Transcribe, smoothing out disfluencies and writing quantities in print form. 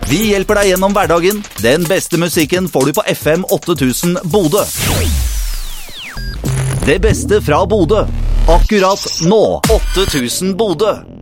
Vi hjelper deg gjennom hverdagen. Den beste musikken får du på FM 8000 Bodø. Det beste fra Bodø. Akkurat nå. 8000 Bodø.